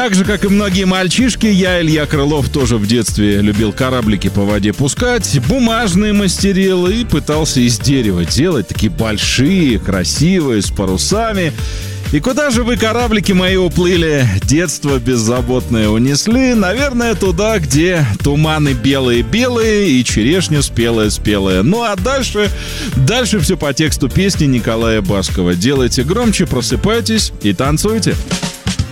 так же, как и многие мальчишки, я, Илья Крылов, тоже в детстве любил кораблики по воде пускать, бумажные мастерил и пытался из дерева делать, такие большие, красивые, с парусами. И куда же вы, кораблики мои, уплыли? Детство беззаботное унесли, наверное, туда, где туманы белые-белые и черешня спелая-спелая. Ну а дальше все по тексту песни Николая Баскова. Делайте громче, просыпайтесь и танцуйте.